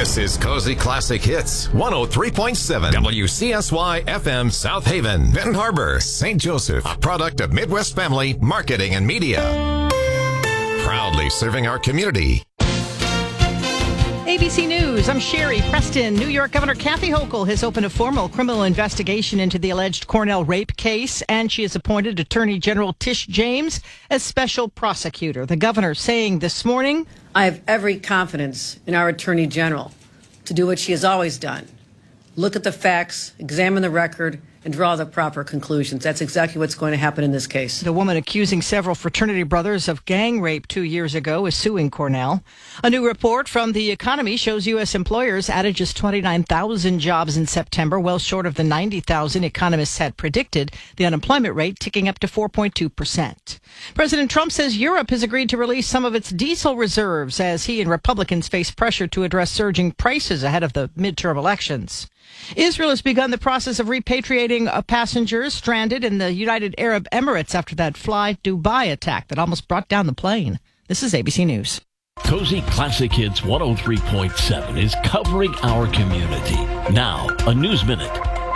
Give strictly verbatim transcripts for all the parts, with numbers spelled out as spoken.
This is Cozy Classic Hits, one oh three point seven W C S Y F M South Haven, Benton Harbor, Saint Joseph, a product of Midwest Family Marketing and Media. Proudly serving our community. A B C News, I'm Sherry Preston. New York Governor Kathy Hochul has opened a formal criminal investigation into the alleged Cornell rape case, and she has appointed Attorney General Tish James as special prosecutor. The governor saying this morning, I have every confidence in our Attorney General to do what she has always done. Look at the facts, examine the record, and draw the proper conclusions. That's exactly what's going to happen in this case. The woman accusing several fraternity brothers of gang rape two years ago is suing Cornell. A new report from The Economy shows U S employers added just twenty-nine thousand jobs in September, well short of the ninety thousand economists had predicted, the unemployment rate ticking up to four point two percent. President Trump says Europe has agreed to release some of its diesel reserves as he and Republicans face pressure to address surging prices ahead of the midterm elections. Israel has begun the process of repatriating passengers stranded in the United Arab Emirates after that Fly Dubai attack that almost brought down the plane. This is A B C News. Cozy Classic Hits one oh three point seven is covering our community. Now, a News Minute.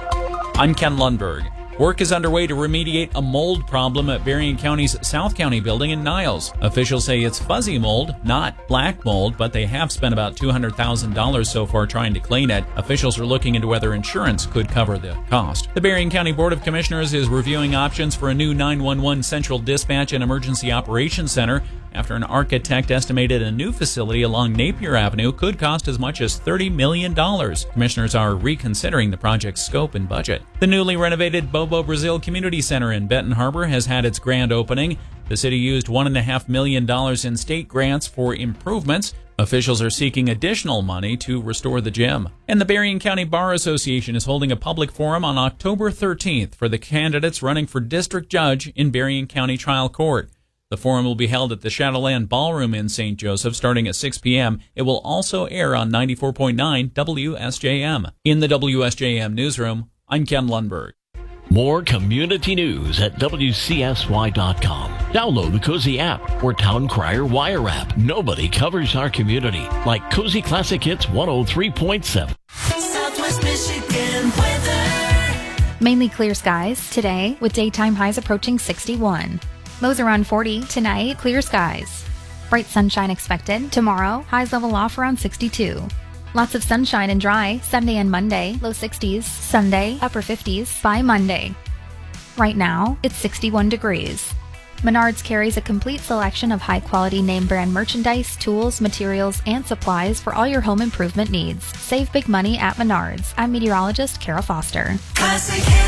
I'm Ken Lundberg. Work is underway to remediate a mold problem at Berrien County's South County building in Niles. Officials say it's fuzzy mold, not black mold, but they have spent about two hundred thousand dollars so far trying to clean it. Officials are looking into whether insurance could cover the cost. The Berrien County Board of Commissioners is reviewing options for a new nine one one Central Dispatch and Emergency Operations Center after an architect estimated a new facility along Napier Avenue could cost as much as thirty million dollars. Commissioners are reconsidering the project's scope and budget. The newly renovated Bobo Brazil Community Center in Benton Harbor has had its grand opening. The city used one point five million dollars in state grants for improvements. Officials are seeking additional money to restore the gym. And the Berrien County Bar Association is holding a public forum on October thirteenth for the candidates running for district judge in Berrien County Trial Court. The forum will be held at the Shadowland Ballroom in Saint Joseph starting at six p.m. It will also air on ninety-four point nine W S J M. In the W S J M newsroom, I'm Ken Lundberg. More community news at W C S Y dot com. Download the Cozy app or Town Crier Wire app. Nobody covers our community like Cozy Classic Hits one oh three point seven. Southwest Michigan weather. Mainly clear skies today with daytime highs approaching sixty-one. Lows around forty tonight, clear skies. Bright sunshine expected. Tomorrow, highs level off around sixty-two. Lots of sunshine and dry Sunday and Monday, low sixties. Sunday, upper fifties by Monday. Right now, it's sixty-one degrees. Menards carries a complete selection of high-quality name-brand merchandise, tools, materials, and supplies for all your home improvement needs. Save big money at Menards. I'm meteorologist Kara Foster. Classic